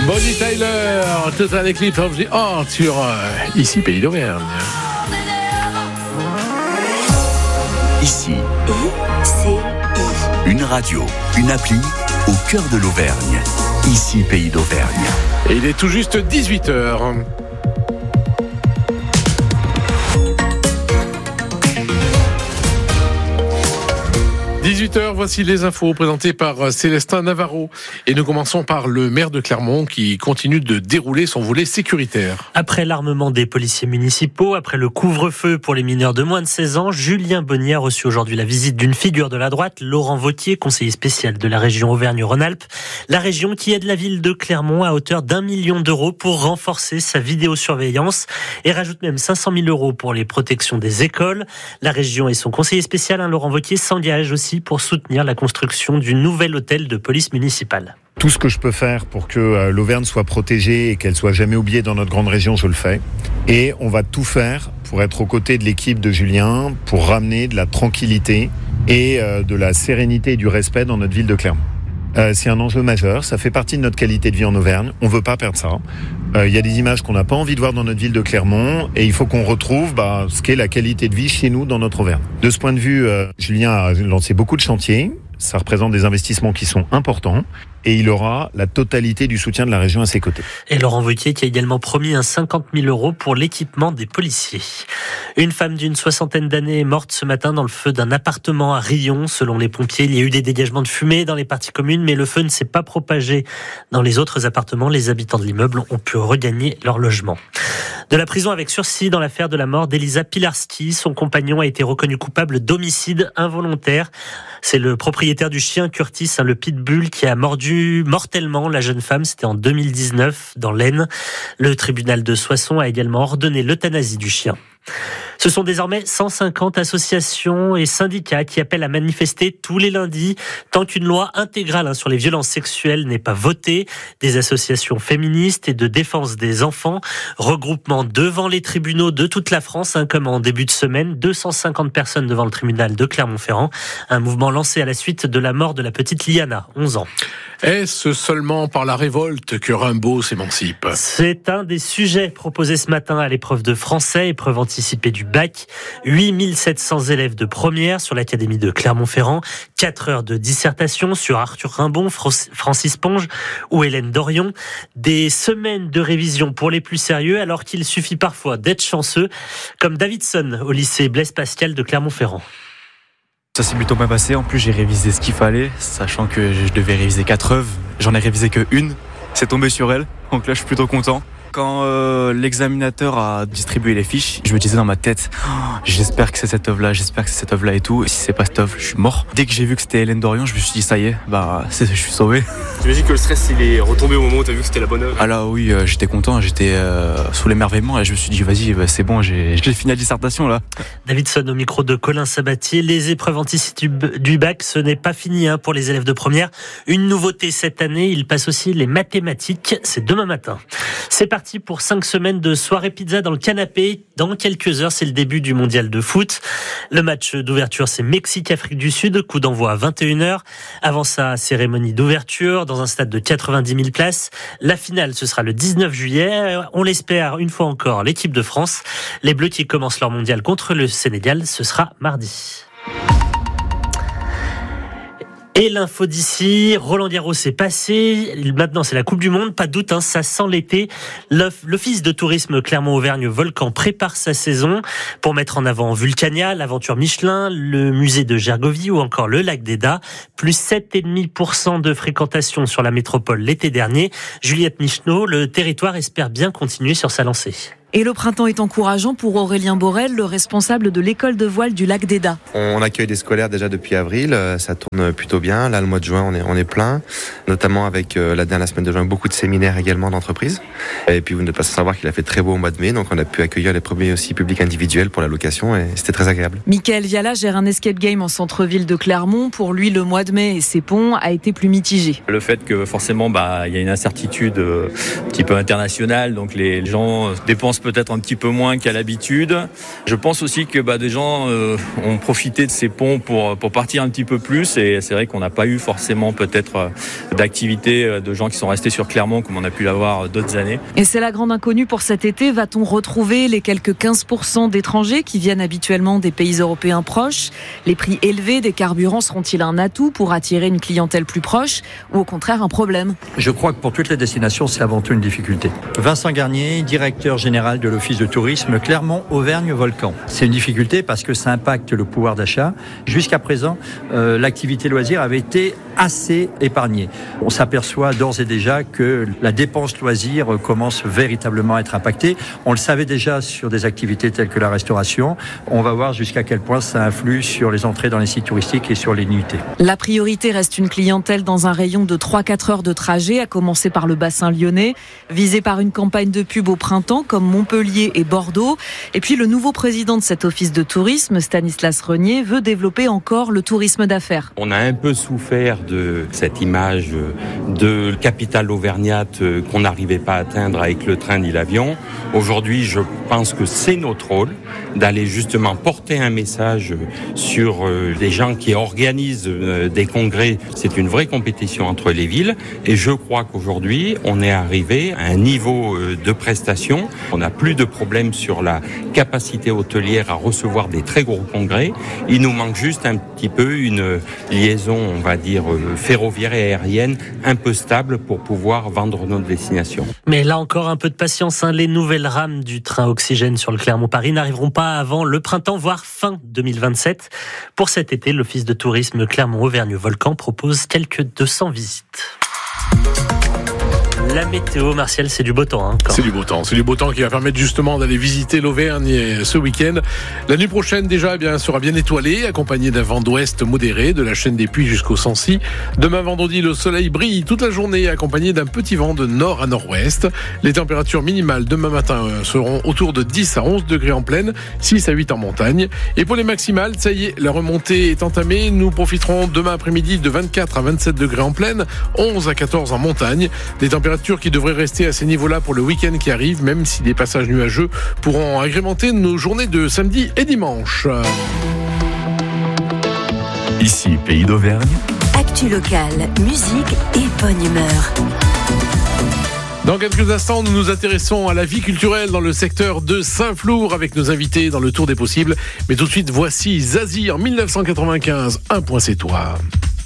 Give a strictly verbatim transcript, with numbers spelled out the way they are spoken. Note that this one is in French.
Bonnie Tyler, Total Eclipse of the Heart sur euh, ici Pays d'Auvergne. Ici, une radio, une appli au cœur de l'Auvergne. Ici Pays d'Auvergne. Et il est tout juste dix-huit heures. dix-huit heures, voici les infos présentées par Célestin Navarro. Et nous commençons par le maire de Clermont qui continue de dérouler son volet sécuritaire. Après l'armement des policiers municipaux, après le couvre-feu pour les mineurs de moins de seize ans, Julien Bonnier a reçu aujourd'hui la visite d'une figure de la droite, Laurent Wauquiez, conseiller spécial de la région Auvergne-Rhône-Alpes. La région qui aide la ville de Clermont à hauteur d'un million d'euros pour renforcer sa vidéosurveillance et rajoute même cinq cent mille euros pour les protections des écoles. La région et son conseiller spécial, hein, Laurent Wauquiez, s'engagent aussi pour soutenir la construction du nouvel hôtel de police municipale. Tout ce que je peux faire pour que euh, l'Auvergne soit protégée et qu'elle soit jamais oubliée dans notre grande région, je le fais. Et on va tout faire pour être aux côtés de l'équipe de Julien, pour ramener de la tranquillité et euh, de la sérénité et du respect dans notre ville de Clermont. Euh, c'est un enjeu majeur, ça fait partie de notre qualité de vie en Auvergne, on veut pas perdre ça. Il euh, y a des images qu'on n'a pas envie de voir dans notre ville de Clermont et il faut qu'on retrouve bah, ce qu'est la qualité de vie chez nous dans notre Auvergne. De ce point de vue, euh, Julien a lancé beaucoup de chantiers, ça représente des investissements qui sont importants et il aura la totalité du soutien de la région à ses côtés. Et Laurent Wauquiez qui a également promis un cinquante mille euros pour l'équipement des policiers. Une femme d'une soixantaine d'années est morte ce matin dans le feu d'un appartement à Rion. Selon les pompiers, il y a eu des dégagements de fumée dans les parties communes, mais le feu ne s'est pas propagé dans les autres appartements. Les habitants de l'immeuble ont pu regagner leur logement. De la prison avec sursis dans l'affaire de la mort d'Elisa Pilarski. Son compagnon a été reconnu coupable d'homicide involontaire. C'est le propriétaire du chien Curtis, le pitbull, qui a mordu mortellement la jeune femme. C'était en deux mille dix-neuf dans l'Aisne. Le tribunal de Soissons a également ordonné l'euthanasie du chien. Ce sont désormais cent cinquante associations et syndicats qui appellent à manifester tous les lundis tant qu'une loi intégrale hein, sur les violences sexuelles n'est pas votée. Des associations féministes et de défense des enfants, regroupement devant les tribunaux de toute la France, hein, comme en début de semaine, deux cent cinquante personnes devant le tribunal de Clermont-Ferrand. Un mouvement lancé à la suite de la mort de la petite Liana, onze ans. Est-ce seulement par la révolte que Rimbaud s'émancipe ? C'est un des sujets proposés ce matin à l'épreuve de français, épreuve anticipée du bac. huit mille sept cents élèves de première sur l'académie de Clermont-Ferrand. quatre heures de dissertation sur Arthur Rimbaud, Francis Ponge ou Hélène Dorion. Des semaines de révision pour les plus sérieux, alors qu'il suffit parfois d'être chanceux, comme Davidson au lycée Blaise Pascal de Clermont-Ferrand. Ça s'est plutôt bien passé. En plus, j'ai révisé ce qu'il fallait, sachant que je devais réviser quatre œuvres. J'en ai révisé que une. C'est tombé sur elle. Donc là, je suis plutôt content. Quand euh, l'examinateur a distribué les fiches, je me disais dans ma tête, oh, j'espère que c'est cette œuvre-là, j'espère que c'est cette œuvre-là et tout. Et si c'est pas cette œuvre, je suis mort. Dès que j'ai vu que c'était Hélène Dorion, je me suis dit, ça y est, bah, c'est, je suis sauvé. J'imagine que le stress, il est retombé au moment où tu as vu que c'était la bonne œuvre. Ah là, oui, euh, j'étais content, j'étais euh, sous l'émerveillement et je me suis dit, vas-y, bah, c'est bon, j'ai, j'ai fini la dissertation là. Davidson au micro de Colin Sabatier. Les épreuves anticipées du bac, ce n'est pas fini hein, pour les élèves de première. Une nouveauté cette année, il passe aussi les mathématiques. C'est demain matin. C'est parti pour cinq semaines de soirée pizza dans le canapé. Dans quelques heures, c'est le début du mondial de foot. Le match d'ouverture, c'est Mexique-Afrique du Sud. Coup d'envoi à vingt et une heures. Avant ça, cérémonie d'ouverture dans un stade de quatre-vingt-dix mille places. La finale, ce sera le dix-neuf juillet. On l'espère une fois encore, l'équipe de France. Les Bleus qui commencent leur mondial contre le Sénégal, ce sera mardi. Et l'info d'ici, Roland Garros est passé, maintenant c'est la Coupe du Monde, pas de doute, hein, ça sent l'été. L'Office de tourisme Clermont-Auvergne Volcan prépare sa saison pour mettre en avant Vulcania, l'aventure Michelin, le musée de Gergovie ou encore le lac d'Eda. Plus sept virgule cinq pour cent de fréquentation sur la métropole l'été dernier. Juliette Micheneau, le territoire espère bien continuer sur sa lancée. Et le printemps est encourageant pour Aurélien Borel, le responsable de l'école de voile du lac d'Eda. On accueille des scolaires déjà depuis avril, ça tourne plutôt bien. Là, le mois de juin, on est, on est plein, notamment avec euh, la dernière semaine de juin, beaucoup de séminaires également d'entreprises. Et puis vous n'êtes pas sans savoir qu'il a fait très beau au mois de mai, donc on a pu accueillir les premiers aussi publics individuels pour la location et c'était très agréable. Michael Viala gère un escape game en centre-ville de Clermont. Pour lui, le mois de mai et ses ponts a été plus mitigé. Le fait que forcément, bah, il y a une incertitude euh, un petit peu internationale, donc les gens dépensent pense peut-être un petit peu moins qu'à l'habitude. Je pense aussi que bah, des gens euh, ont profité de ces ponts pour, pour partir un petit peu plus et c'est vrai qu'on n'a pas eu forcément peut-être euh, d'activité de gens qui sont restés sur Clermont comme on a pu l'avoir d'autres années. Et c'est la grande inconnue pour cet été. Va-t-on retrouver les quelques quinze pour cent d'étrangers qui viennent habituellement des pays européens proches ? Les prix élevés des carburants seront-ils un atout pour attirer une clientèle plus proche ou au contraire un problème ? Je crois que pour toutes les destinations, c'est avant tout une difficulté. Vincent Garnier, directeur général de l'Office de tourisme Clermont-Auvergne-Volcan. C'est une difficulté parce que ça impacte le pouvoir d'achat. Jusqu'à présent, euh, l'activité loisir avait été assez épargnée. On s'aperçoit d'ores et déjà que la dépense loisir commence véritablement à être impactée. On le savait déjà sur des activités telles que la restauration. On va voir jusqu'à quel point ça influe sur les entrées dans les sites touristiques et sur les nuitées. La priorité reste une clientèle dans un rayon de trois à quatre heures de trajet, à commencer par le bassin lyonnais, visé par une campagne de pub au printemps comme Montpellier et Bordeaux. Et puis le nouveau président de cet office de tourisme, Stanislas Renier, veut développer encore le tourisme d'affaires. On a un peu souffert de cette image de capitale auvergnate qu'on n'arrivait pas à atteindre avec le train ni l'avion. Aujourd'hui, je pense que c'est notre rôle d'aller justement porter un message sur les gens qui organisent des congrès. C'est une vraie compétition entre les villes et je crois qu'aujourd'hui, on est arrivé à un niveau de prestation. On n'a plus de problème sur la capacité hôtelière à recevoir des très gros congrès. Il nous manque juste un petit peu une liaison, on va dire, ferroviaire et aérienne un peu stable pour pouvoir vendre notre destination. Mais là encore, un peu de patience. Hein. Les nouvelles rames du train Oxygène sur le Clermont-Paris n'arriveront pas avant le printemps, voire fin deux mille vingt-sept. Pour cet été, l'Office de tourisme Clermont-Auvergne-Volcan propose quelques deux cents visites. La météo, Martial, c'est du beau temps. Hein, c'est du beau temps. C'est du beau temps qui va permettre justement d'aller visiter l'Auvergne ce week-end. La nuit prochaine, déjà, eh bien, sera bien étoilée, accompagnée d'un vent d'ouest modéré de la chaîne des Puys jusqu'au Sancy. Demain, vendredi, le soleil brille toute la journée, accompagné d'un petit vent de nord à nord-ouest. Les températures minimales demain matin seront autour de dix à onze degrés en plaine, six à huit en montagne. Et pour les maximales, ça y est, la remontée est entamée. Nous profiterons demain après-midi de vingt-quatre à vingt-sept degrés en plaine, onze à quatorze en montagne. Des températures qui devraient rester à ces niveaux-là pour le week-end qui arrive, même si des passages nuageux pourront agrémenter nos journées de samedi et dimanche. Ici, Pays d'Auvergne. Actu locale, musique et bonne humeur. Dans quelques instants, nous nous intéressons à la vie culturelle dans le secteur de Saint-Flour avec nos invités dans le Tour des possibles. Mais tout de suite, voici Zazie en dix-neuf cent quatre-vingt-quinze, Un point c'est toi.